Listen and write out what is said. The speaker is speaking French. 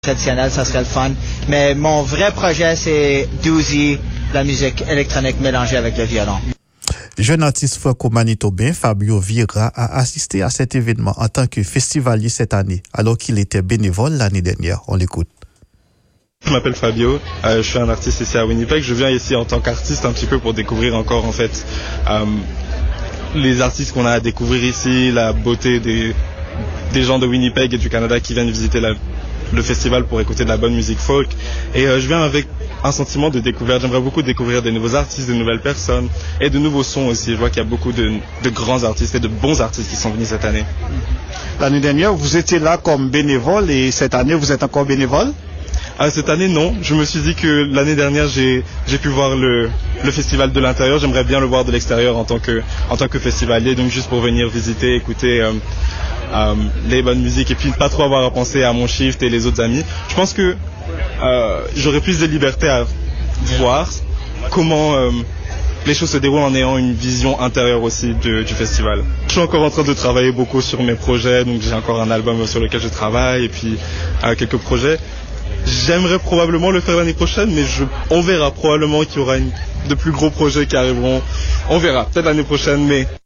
traditionnelle, ça serait le fun. Mais mon vrai projet, c'est Doozy, la musique électronique mélangée avec le violon. Jeune artiste franco-manitobain Fabio Vieira a assisté à cet événement en tant que festivalier cette année, alors qu'il était bénévole l'année dernière. On l'écoute. Je m'appelle Fabio, je suis un artiste ici à Winnipeg. Je viens ici en tant qu'artiste un petit peu pour découvrir encore en fait les artistes qu'on a à découvrir ici, la beauté des gens de Winnipeg et du Canada qui viennent visiter le festival pour écouter de la bonne musique folk. Et je viens avec un sentiment de découverte. J'aimerais beaucoup découvrir des nouveaux artistes, de nouvelles personnes et de nouveaux sons aussi. Je vois qu'il y a beaucoup de grands artistes et de bons artistes qui sont venus cette année. L'année dernière, vous étiez là comme bénévole et cette année, vous êtes encore bénévole? Cette année, non. Je me suis dit que l'année dernière, j'ai pu voir le festival de l'intérieur. J'aimerais bien le voir de l'extérieur en tant que festivalier. Donc juste pour venir visiter, écouter les bonnes musiques et puis pas trop avoir à penser à mon shift et les autres amis. Je pense que j'aurais plus de liberté à voir comment les choses se déroulent en ayant une vision intérieure aussi du festival. Je suis encore en train de travailler beaucoup sur mes projets. Donc j'ai encore un album sur lequel je travaille et puis quelques projets. J'aimerais probablement le faire l'année prochaine, mais on verra. Probablement qu'il y aura de plus gros projets qui arriveront. On verra, peut-être l'année prochaine, mais